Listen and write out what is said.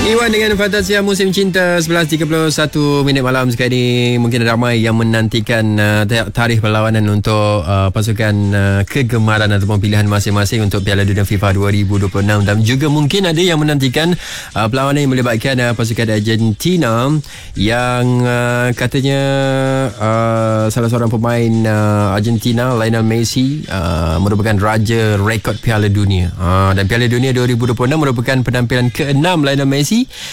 Iwan dengan Fantasia Musim Cinta 11.31 minit malam sekali. Mungkin ramai yang menantikan tarikh perlawanan untuk pasukan kegemaran ataupun pilihan masing-masing untuk Piala Dunia FIFA 2026, dan juga mungkin ada yang menantikan perlawanan yang melibatkan pasukan Argentina yang katanya salah seorang pemain Argentina, Lionel Messi, merupakan raja rekod Piala Dunia. Dan Piala Dunia 2026 merupakan penampilan ke-6 Lionel Messi